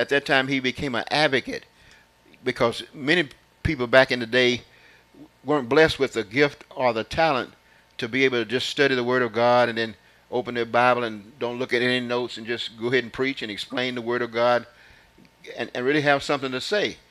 at that time he became an advocate because many people back in the day weren't blessed with the gift or the talent to be able to just study the Word of God and then open their Bible and don't look at any notes and just go ahead and preach and explain the Word of God and really have something to say.